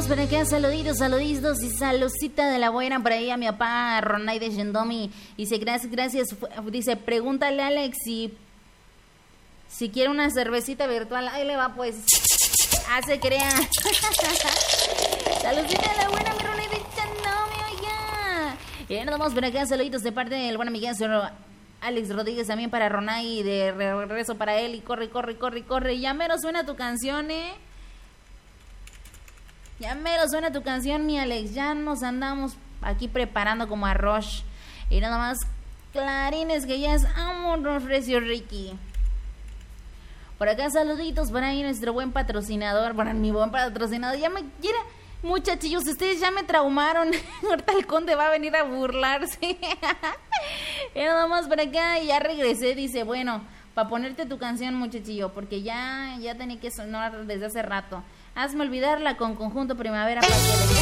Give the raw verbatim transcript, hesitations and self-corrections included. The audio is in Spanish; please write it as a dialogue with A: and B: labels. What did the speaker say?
A: nomás por acá, saluditos, saluditos y saludcita de la buena por ahí a mi papá Ronay de Yendomi. Dice, gracias, gracias. Dice, pregúntale a Alex si, si quiere una cervecita virtual. Ahí le va pues. Hace crea. Saludcita de la buena, mi Ronay de Yendomi, oiga. Y nada más por acá, saluditos de parte del buen amigazo Alex Rodríguez, también para Ronay, de regreso para él. Y corre, corre, corre, corre. Ya mero suena tu canción, eh. Ya mero suena tu canción, mi Alex. Ya nos andamos aquí preparando como arroz. Y nada más, clarines que ya es amor recio Ricky. Por acá saluditos para ahí nuestro buen patrocinador. Para mi buen patrocinador. Ya me quiera, muchachillos, ustedes ya me traumaron. Ahorita el conde va a venir a burlarse. Y nada más por acá, y ya regresé. Dice, bueno, para ponerte tu canción, muchachillo, porque ya, ya tenía que sonar desde hace rato. Hazme olvidarla con Conjunto Primavera para que